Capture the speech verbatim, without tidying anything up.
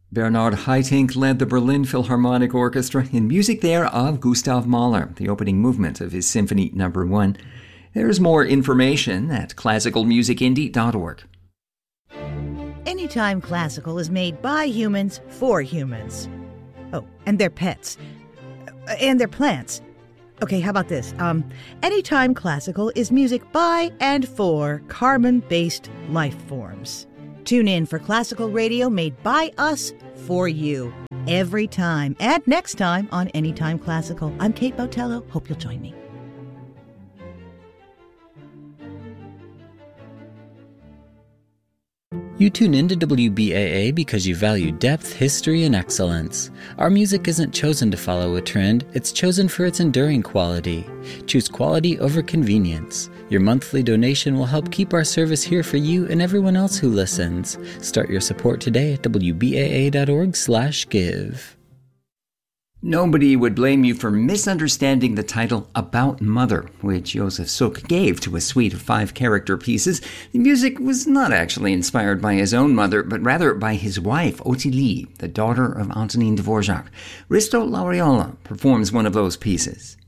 Bernard Haitink led the Berlin Philharmonic Orchestra in music there of Gustav Mahler, the opening movement of his Symphony Number One. There's more information at classical music indie dot org. Anytime Classical is made by humans for humans. Oh, and their pets. Uh, and their plants. Okay, how about this? Um, Anytime Classical is music by and for carbon-based life forms. Tune in for classical radio made by us for you. Every time and next time on Anytime Classical. I'm Kate Botello. Hope you'll join me. You tune into W B A A because you value depth, history, and excellence. Our music isn't chosen to follow a trend, it's chosen for its enduring quality. Choose quality over convenience. Your monthly donation will help keep our service here for you and everyone else who listens. Start your support today at W B A A dot org slash give. Nobody would blame you for misunderstanding the title About Mother, which Joseph Suk gave to a suite of five character pieces. The music was not actually inspired by his own mother, but rather by his wife, Ottilie, the daughter of Antonin Dvorak. Risto Lauriola performs one of those pieces.